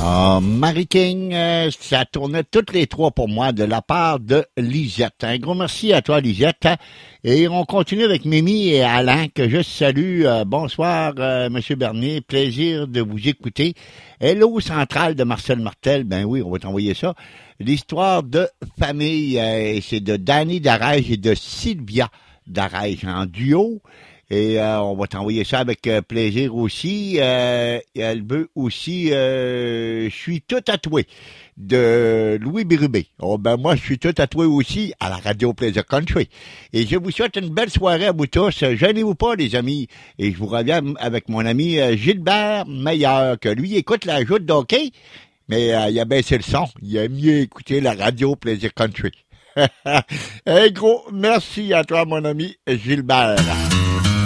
Marie King, ça tournait toutes les trois pour moi de la part de Lisette. Un gros merci à toi, Lisette. Et on continue avec Mimi et Alain, que je salue. Bonsoir, Monsieur Bernier. Plaisir de vous écouter. Hello Centrale de Marcel Martel. Ben oui, on va t'envoyer ça. L'histoire de famille, c'est de Danny Darège et de Sylvia Darège en duo. Et on va t'envoyer ça avec plaisir aussi. Elle veut aussi Je suis tout tatoué de Louis Bérubé. Oh ben moi je suis tout tatoué aussi à la radio Plaisir Country. Et je vous souhaite une belle soirée à vous tous. Gênez-vous pas les amis. Et je vous reviens avec mon ami Gilbert Meilleur, que lui écoute la joute d'hockey, mais il a baissé le son. Il a mieux écouté la radio Plaisir Country. Un gros merci à toi mon ami Gilbert.